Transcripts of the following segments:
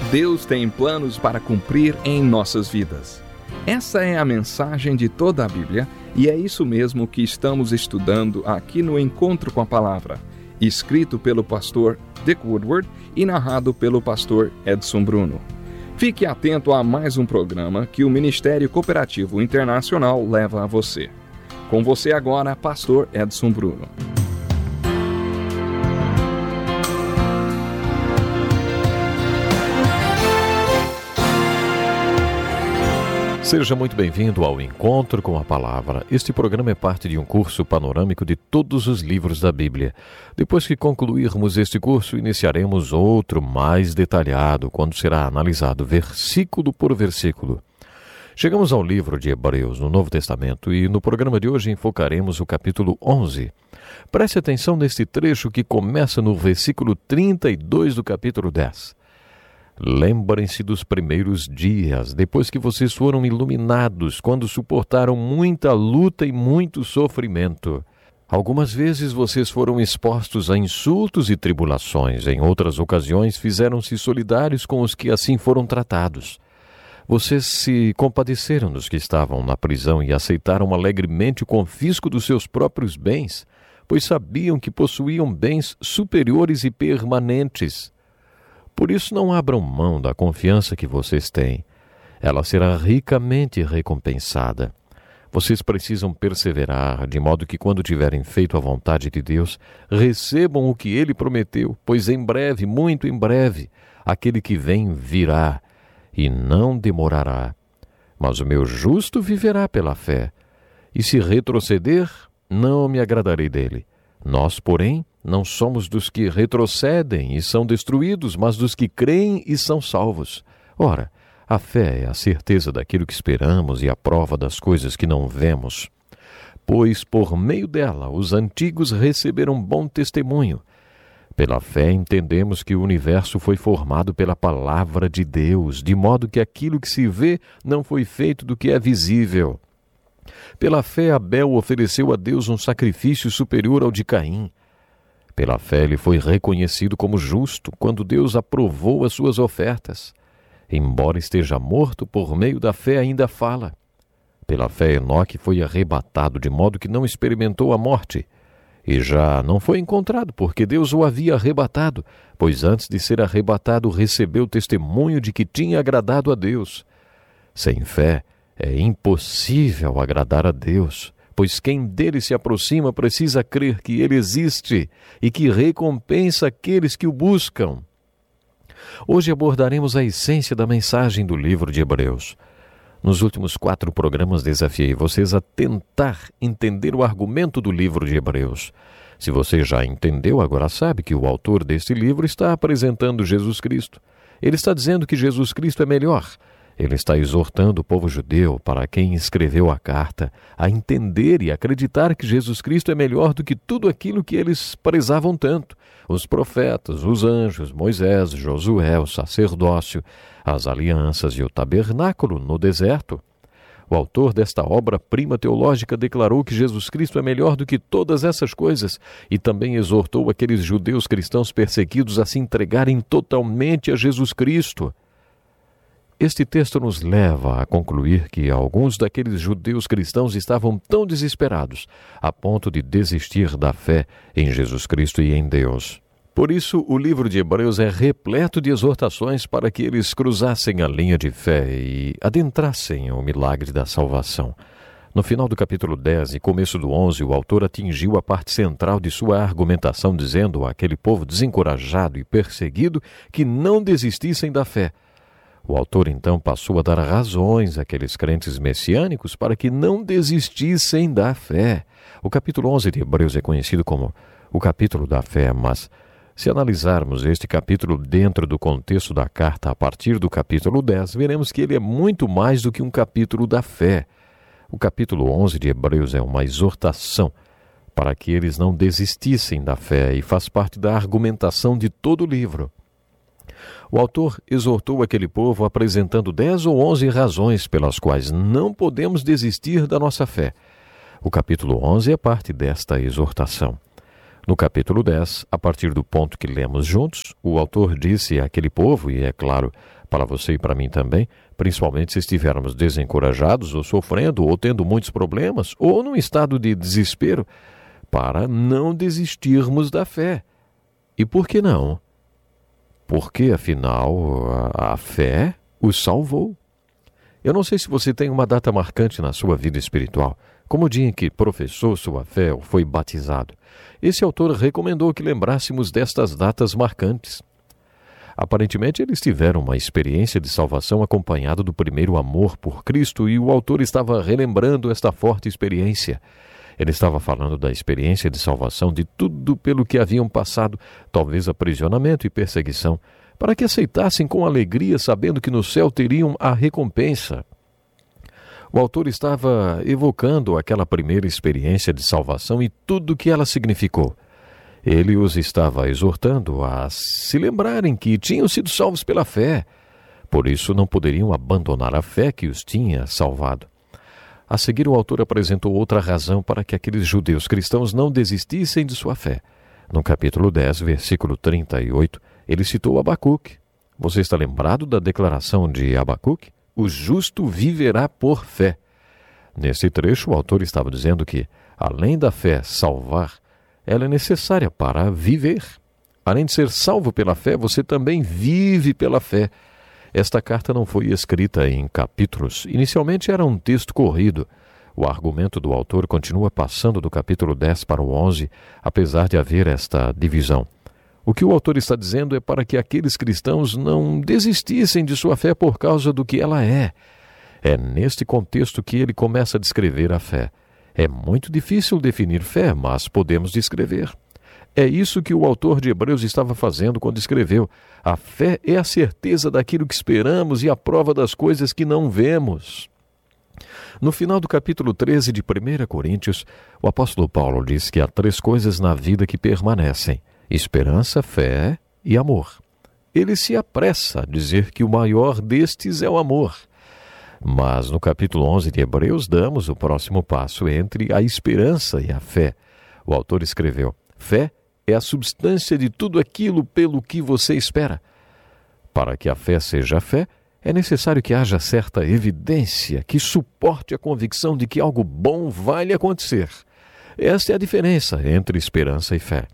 Deus tem planos para cumprir em nossas vidas. Essa é a mensagem de toda a Bíblia e é isso mesmo que estamos estudando aqui no Encontro com a Palavra, escrito pelo pastor Dick Woodward e narrado pelo pastor Edson Bruno. Fique atento a mais um programa que o Ministério Cooperativo Internacional leva a você. Com você agora, pastor Edson Bruno. Seja muito bem-vindo ao Encontro com a Palavra. Este programa é parte de um curso panorâmico de todos os livros da Bíblia. Depois que concluirmos este curso, iniciaremos outro mais detalhado, quando será analisado versículo por versículo. Chegamos ao livro de Hebreus, no Novo Testamento, e no programa de hoje enfocaremos o capítulo 11. Preste atenção neste trecho que começa no versículo 32 do capítulo 10. Lembrem-se dos primeiros dias, depois que vocês foram iluminados, quando suportaram muita luta e muito sofrimento. Algumas vezes vocês foram expostos a insultos e tribulações, em outras ocasiões fizeram-se solidários com os que assim foram tratados. Vocês se compadeceram dos que estavam na prisão e aceitaram alegremente o confisco dos seus próprios bens, pois sabiam que possuíam bens superiores e permanentes. Por isso não abram mão da confiança que vocês têm. Ela será ricamente recompensada. Vocês precisam perseverar, de modo que quando tiverem feito a vontade de Deus, recebam o que Ele prometeu, pois em breve, muito em breve, aquele que vem virá e não demorará. Mas o meu justo viverá pela fé, e se retroceder, não me agradarei dele. Nós, porém, não somos dos que retrocedem e são destruídos, mas dos que creem e são salvos. Ora, a fé é a certeza daquilo que esperamos e a prova das coisas que não vemos. Pois por meio dela os antigos receberam bom testemunho. Pela fé entendemos que o universo foi formado pela palavra de Deus, de modo que aquilo que se vê não foi feito do que é visível. Pela fé Abel ofereceu a Deus um sacrifício superior ao de Caim. Pela fé ele foi reconhecido como justo quando Deus aprovou as suas ofertas. Embora esteja morto, por meio da fé ainda fala. Pela fé Enoque foi arrebatado, de modo que não experimentou a morte. E já não foi encontrado, porque Deus o havia arrebatado, pois antes de ser arrebatado recebeu testemunho de que tinha agradado a Deus. Sem fé é impossível agradar a Deus, pois quem dele se aproxima precisa crer que ele existe e que recompensa aqueles que o buscam. Hoje abordaremos a essência da mensagem do livro de Hebreus. Nos últimos 4 programas desafiei vocês a tentar entender o argumento do livro de Hebreus. Se você já entendeu, agora sabe que o autor deste livro está apresentando Jesus Cristo. Ele está dizendo que Jesus Cristo é melhor. Ele está exortando o povo judeu, para quem escreveu a carta, a entender e acreditar que Jesus Cristo é melhor do que tudo aquilo que eles prezavam tanto. Os profetas, os anjos, Moisés, Josué, o sacerdócio, as alianças e o tabernáculo no deserto. O autor desta obra-prima teológica declarou que Jesus Cristo é melhor do que todas essas coisas e também exortou aqueles judeus cristãos perseguidos a se entregarem totalmente a Jesus Cristo. Este texto nos leva a concluir que alguns daqueles judeus cristãos estavam tão desesperados a ponto de desistir da fé em Jesus Cristo e em Deus. Por isso, o livro de Hebreus é repleto de exortações para que eles cruzassem a linha de fé e adentrassem o milagre da salvação. No final do capítulo 10 e começo do 11, o autor atingiu a parte central de sua argumentação, dizendo àquele povo desencorajado e perseguido que não desistissem da fé. O autor então passou a dar razões àqueles crentes messiânicos para que não desistissem da fé. O capítulo 11 de Hebreus é conhecido como o capítulo da fé, mas se analisarmos este capítulo dentro do contexto da carta a partir do capítulo 10, veremos que ele é muito mais do que um capítulo da fé. O capítulo 11 de Hebreus é uma exortação para que eles não desistissem da fé e faz parte da argumentação de todo o livro. O autor exortou aquele povo apresentando 10 ou 11 razões pelas quais não podemos desistir da nossa fé. O capítulo 11 é parte desta exortação. No capítulo 10, a partir do ponto que lemos juntos, o autor disse àquele povo, e é claro, para você e para mim também, principalmente se estivermos desencorajados ou sofrendo ou tendo muitos problemas ou num estado de desespero, para não desistirmos da fé. E por que não? Porque, afinal, a fé o salvou. Eu não sei se você tem uma data marcante na sua vida espiritual, como o dia em que professou sua fé ou foi batizado. Esse autor recomendou que lembrássemos destas datas marcantes. Aparentemente, eles tiveram uma experiência de salvação acompanhada do primeiro amor por Cristo e o autor estava relembrando esta forte experiência. Ele estava falando da experiência de salvação, de tudo pelo que haviam passado, talvez aprisionamento e perseguição, para que aceitassem com alegria, sabendo que no céu teriam a recompensa. O autor estava evocando aquela primeira experiência de salvação e tudo o que ela significou. Ele os estava exortando a se lembrarem que tinham sido salvos pela fé. Por isso não poderiam abandonar a fé que os tinha salvado. A seguir, o autor apresentou outra razão para que aqueles judeus cristãos não desistissem de sua fé. No capítulo 10, versículo 38, ele citou Abacuque. Você está lembrado da declaração de Abacuque? O justo viverá por fé. Nesse trecho, o autor estava dizendo que, além da fé salvar, ela é necessária para viver. Além de ser salvo pela fé, você também vive pela fé. Esta carta não foi escrita em capítulos. Inicialmente era um texto corrido. O argumento do autor continua passando do capítulo 10 para o 11, apesar de haver esta divisão. O que o autor está dizendo é para que aqueles cristãos não desistissem de sua fé por causa do que ela é. É neste contexto que ele começa a descrever a fé. É muito difícil definir fé, mas podemos descrever. É isso que o autor de Hebreus estava fazendo quando escreveu: a fé é a certeza daquilo que esperamos e a prova das coisas que não vemos. No final do capítulo 13 de 1 Coríntios, o apóstolo Paulo diz que há 3 coisas na vida que permanecem: esperança, fé e amor. Ele se apressa a dizer que o maior destes é o amor. Mas no capítulo 11 de Hebreus damos o próximo passo entre a esperança e a fé. O autor escreveu: fé é a substância de tudo aquilo pelo que você espera. Para que a fé seja fé, é necessário que haja certa evidência que suporte a convicção de que algo bom vai lhe acontecer. Esta é a diferença entre esperança e fé.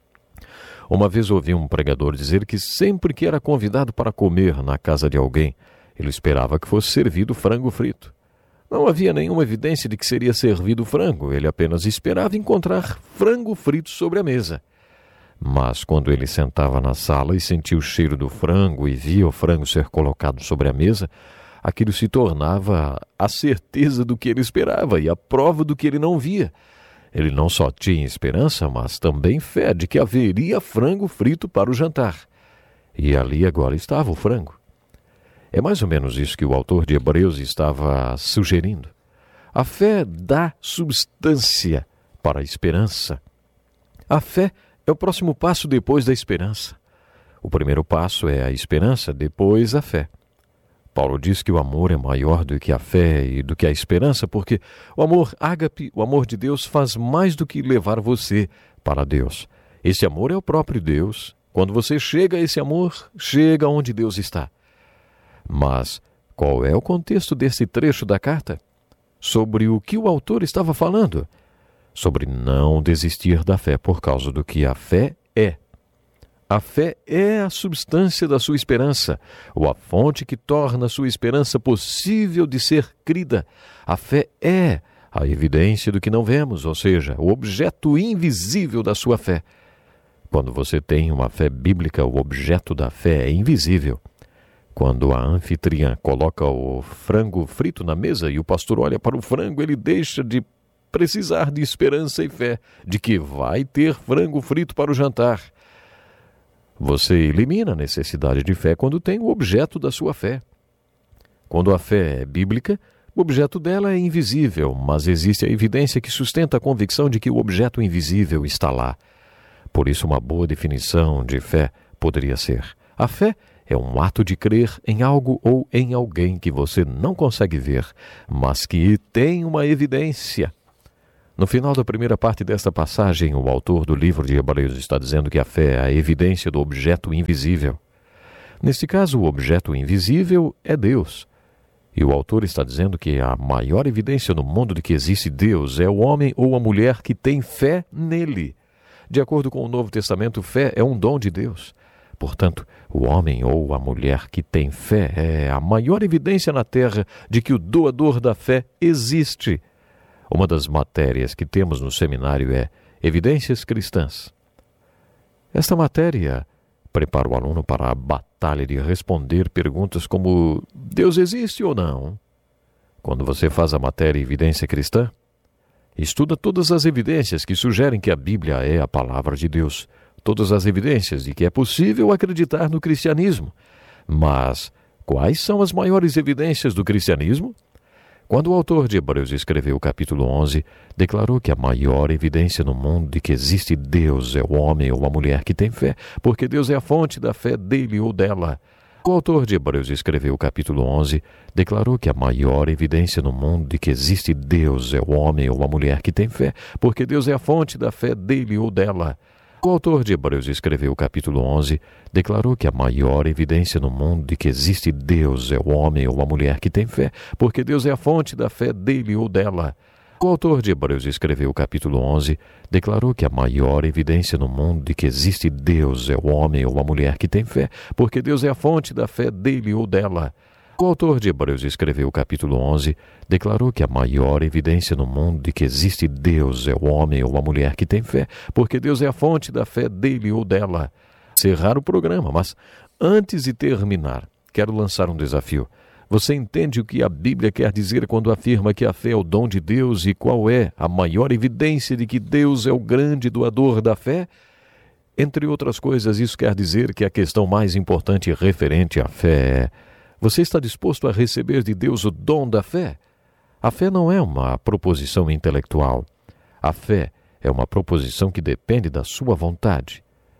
Uma vez ouvi um pregador dizer que sempre que era convidado para comer na casa de alguém, ele esperava que fosse servido frango frito. Não havia nenhuma evidência de que seria servido frango, ele apenas esperava encontrar frango frito sobre a mesa. Mas quando ele sentava na sala e sentia o cheiro do frango e via o frango ser colocado sobre a mesa, aquilo se tornava a certeza do que ele esperava e a prova do que ele não via. Ele não só tinha esperança, mas também fé de que haveria frango frito para o jantar. E ali agora estava o frango. É mais ou menos isso que o autor de Hebreus estava sugerindo. A fé dá substância para a esperança. A fé é o próximo passo depois da esperança. O primeiro passo é a esperança, depois a fé. Paulo diz que o amor é maior do que a fé e do que a esperança, porque o amor ágape, o amor de Deus, faz mais do que levar você para Deus. Esse amor é o próprio Deus. Quando você chega a esse amor, chega onde Deus está. Mas qual é o contexto desse trecho da carta? Sobre o que o autor estava falando? Sobre não desistir da fé por causa do que a fé é. A fé é a substância da sua esperança, ou a fonte que torna a sua esperança possível de ser crida. A fé é a evidência do que não vemos, ou seja, o objeto invisível da sua fé. Quando você tem uma fé bíblica, o objeto da fé é invisível. Quando a anfitriã coloca o frango frito na mesa e o pastor olha para o frango, ele deixa de precisar de esperança e fé, de que vai ter frango frito para o jantar. Você elimina a necessidade de fé quando tem o objeto da sua fé. Quando a fé é bíblica, o objeto dela é invisível, mas existe a evidência que sustenta a convicção de que o objeto invisível está lá. Por isso, uma boa definição de fé poderia ser: a fé é um ato de crer em algo ou em alguém que você não consegue ver, mas que tem uma evidência. No final da primeira parte desta passagem, o autor do livro de Hebreus está dizendo que a fé é a evidência do objeto invisível. Neste caso, o objeto invisível é Deus. E o autor está dizendo que a maior evidência no mundo de que existe Deus é o homem ou a mulher que tem fé nele. De acordo com o Novo Testamento, fé é um dom de Deus. Portanto, o homem ou a mulher que tem fé é a maior evidência na terra de que o doador da fé existe. Uma das matérias que temos no seminário é Evidências Cristãs. Esta matéria prepara o aluno para a batalha de responder perguntas como: Deus existe ou não? Quando você faz a matéria Evidência Cristã, estuda todas as evidências que sugerem que a Bíblia é a palavra de Deus, todas as evidências de que é possível acreditar no cristianismo. Mas quais são as maiores evidências do cristianismo? Quando o autor de Hebreus escreveu o capítulo 11, declarou que a maior evidência no mundo de que existe Deus é o homem ou a mulher que tem fé, porque Deus é a fonte da fé dele ou dela. O autor de Hebreus escreveu o capítulo 11, declarou que a maior evidência no mundo de que existe Deus é o homem ou a mulher que tem fé, porque Deus é a fonte da fé dele ou dela. O autor de Hebreus escreveu o capítulo 11, declarou que a maior evidência no mundo de que existe Deus é o homem ou a mulher que tem fé, porque Deus é a fonte da fé dele ou dela. O autor de Hebreus escreveu o capítulo 11, declarou que a maior evidência no mundo de que existe Deus é o homem ou a mulher que tem fé, porque Deus é a fonte da fé dele ou dela. O autor de Hebreus escreveu o capítulo 11, declarou que a maior evidência no mundo de que existe Deus é o homem ou a mulher que tem fé, porque Deus é a fonte da fé dele ou dela. Encerrar o programa, mas antes de terminar, quero lançar um desafio. Você entende o que a Bíblia quer dizer quando afirma que a fé é o dom de Deus e qual é a maior evidência de que Deus é o grande doador da fé? Entre outras coisas, isso quer dizer que a questão mais importante referente à fé é: você está disposto a receber de Deus o dom da fé? A fé não é uma proposição intelectual. A fé é uma proposição que depende da sua vontade.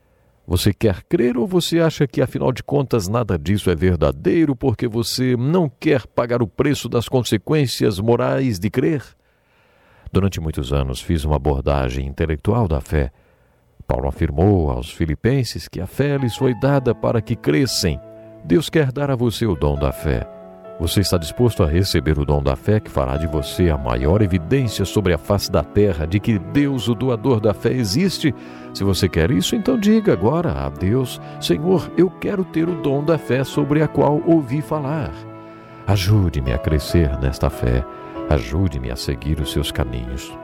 Você quer crer ou você acha que, afinal de contas, nada disso é verdadeiro porque você não quer pagar o preço das consequências morais de crer? Durante muitos anos fiz uma abordagem intelectual da fé. Paulo afirmou aos filipenses que a fé lhes foi dada para que crescem. Deus quer dar a você o dom da fé. Você está disposto a receber o dom da fé que fará de você a maior evidência sobre a face da terra de que Deus, o doador da fé, existe? Se você quer isso, então diga agora a Deus: Senhor, eu quero ter o dom da fé sobre a qual ouvi falar. Ajude-me a crescer nesta fé. Ajude-me a seguir os seus caminhos.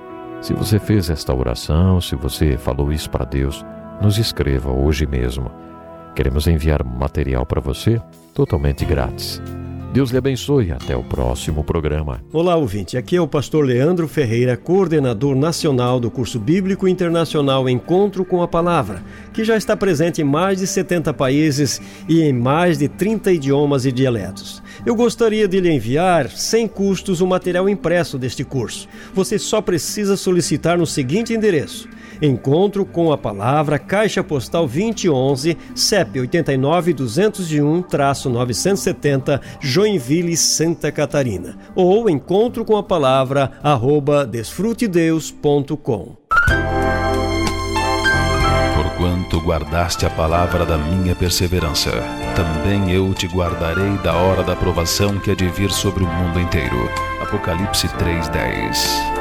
Se você fez esta oração, se você falou isso para Deus, nos escreva hoje mesmo. Queremos enviar material para você totalmente grátis. Deus lhe abençoe e até o próximo programa. Olá, ouvinte. Aqui é o pastor Leandro Ferreira, coordenador nacional do curso bíblico internacional Encontro com a Palavra, que já está presente em mais de 70 países e em mais de 30 idiomas e dialetos. Eu gostaria de lhe enviar, sem custos, o material impresso deste curso. Você só precisa solicitar no seguinte endereço: Encontro com a Palavra, Caixa Postal 2011, CEP 89-201-970, Joinville, Santa Catarina. Ou encontro com a palavra @desfrutedeus.com. Porquanto guardaste a palavra da minha perseverança, também eu te guardarei da hora da provação que há de vir sobre o mundo inteiro. Apocalipse 3:10.